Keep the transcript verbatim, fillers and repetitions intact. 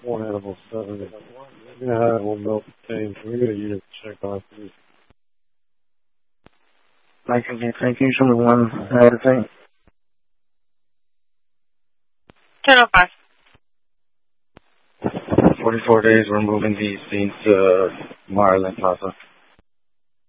one animal seven. We're going to have one milk change. We're going to use check off these. Mike, again, thank you. Show me one other thing. ten oh five. forty-four days, we're moving these scenes to Marlin Plaza.